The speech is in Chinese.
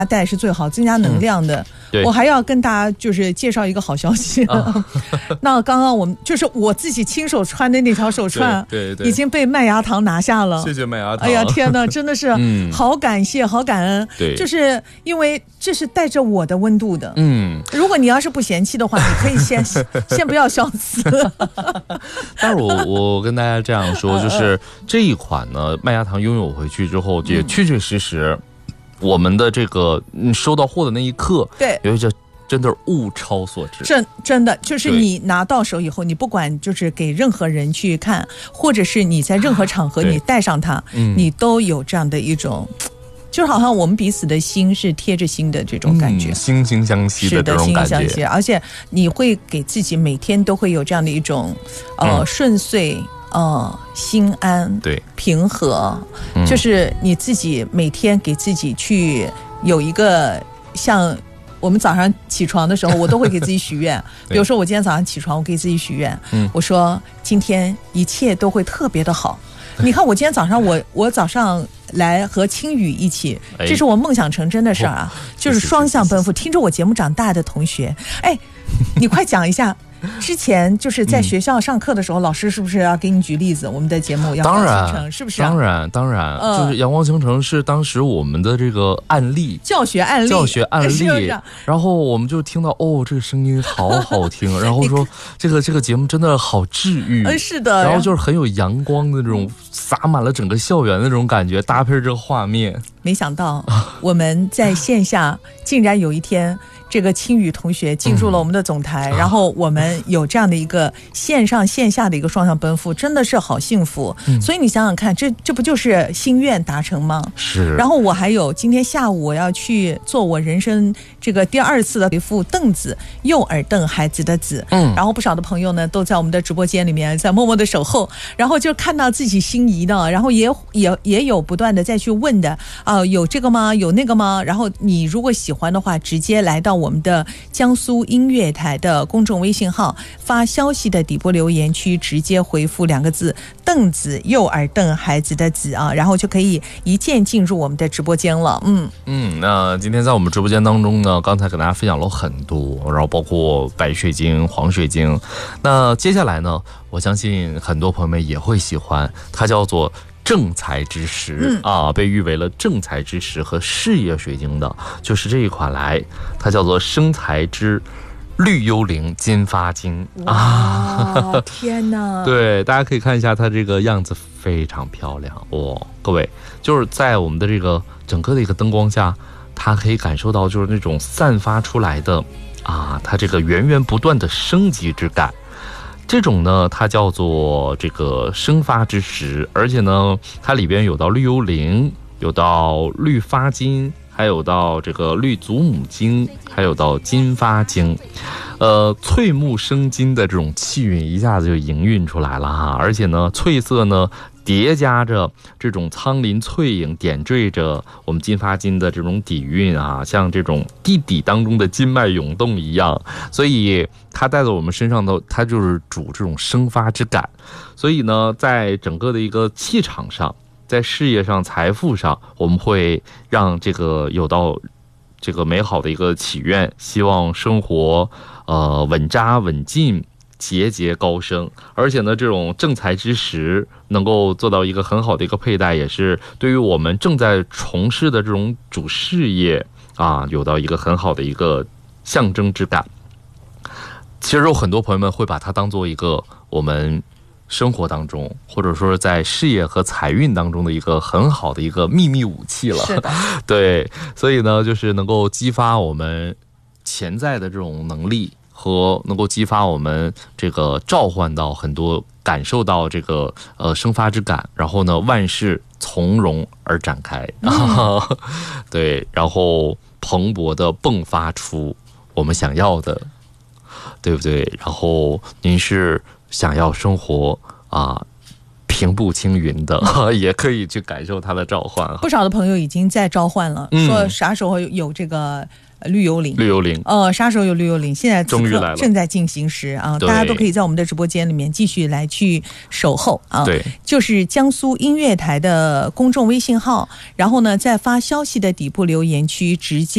带是最好增加能量的。我还要跟大家就是介绍一个好消息。那刚刚我们就是我自己亲手穿的那条手串，对，已经被麦芽糖拿下了。谢谢麦芽糖。哎呀天哪，真的是好感谢，好感恩。对，就是因为这是带着我的温度的。如果你要是不嫌弃的话，你可以先不要笑死。 但是我跟大家这样说，就是这一款呢，麦芽糖拥有回去之后，也确确实实。我们的这个收到货的那一刻，对，有一些真的是物超所值， 真的就是你拿到手以后，你不管就是给任何人去看，或者是你在任何场合你带上它，你都有这样的一种，就是好像我们彼此的心是贴着心的这种感觉， 惺惺相惜的这种感觉， 是的，惺惺相惜，而且你会给自己每天都会有这样的一种顺遂。心安，对，平和，就是你自己每天给自己去有一个像我们早上起床的时候，我都会给自己许愿。比如说我今天早上起床，我给自己许愿，我说今天一切都会特别的好。你看我今天早上我早上来和青雨一起，这是我梦想成真的事儿啊，就是双向奔赴。听着我节目长大的同学，哎，你快讲一下。之前就是在学校上课的时候，老师是不是要给你举例子？我们的节目阳光倾城是不是？ 当然，就是阳光倾城是当时我们的这个案例， 教学案例。 然后我们就听到这个声音好好听，然后说这个节目真的好治愈， 是的。 然后就是很有阳光的这种洒满了整个校园的这种感觉，搭配这个画面。 没想到我们在线下竟然有一天。这个青雨同学进入了我们的总台，然后我们有这样的一个线上线下的一个双向奔赴，真的是好幸福。所以你想想看，这不就是心愿达成吗？是。然后我还有今天下午我要去做我人生这个第2次的回复凳子，右耳凳孩子的子。然后不少的朋友呢都在我们的直播间里面在默默的守候，然后就看到自己心仪的，然后也有不断的再去问的有这个吗？有那个吗？然后你如果喜欢的话，直接来到我们的江苏音乐台的公众微信号，发消息的底部留言区直接回复2个字凳子，右耳凳孩子的子啊，然后就可以一键进入我们的直播间了。 那今天在我们直播间当中呢，刚才给大家分享了很多，然后包括白水晶、黄水晶。那接下来呢，我相信很多朋友们也会喜欢，它叫做正财之石被誉为了正财之石和事业水晶的，就是这一款来，它叫做生财之绿幽灵金发晶。 哇，天哪！ 对，大家可以看一下它这个样子非常漂亮各位，就是在我们的这个整个的一个灯光下，它可以感受到就是那种散发出来的它这个源源不断的升级之感。这种呢，它叫做这个生发之石，而且呢，它里边有到绿幽灵，有到绿发金，还有到这个绿祖母晶，还有到金发晶，翠木生金的这种气韵一下子就营运出来了哈，而且呢，翠色呢叠加着这种苍林翠影，点缀着我们金发金的这种底蕴像这种地底当中的金脉涌动一样，所以它带在我们身上的，它就是主这种生发之感。所以呢，在整个的一个气场上，在事业上、财富上，我们会让这个有到这个美好的一个祈愿，希望生活稳扎稳进，节节高升。而且呢，这种正财之石能够做到一个很好的一个佩戴，也是对于我们正在从事的这种主事业有到一个很好的一个象征之感。其实有很多朋友们会把它当做一个我们生活当中，或者说在事业和财运当中的一个很好的一个秘密武器了。 是的， 对，所以呢，就是能够激发我们潜在的这种能力，和能够激发我们这个召唤到很多，感受到这个生发之感，然后呢，万事从容而展开，对，然后蓬勃的迸发出我们想要的，对不对？然后您是想要生活平步青云的，也可以去感受它的召唤。 不少的朋友已经在召唤了，说啥时候有这个绿幽灵，啥时候有绿幽灵？现在此刻正在进行时大家都可以在我们的直播间里面继续来去守候对，就是江苏音乐台的公众微信号，然后呢，在发消息的底部留言区直接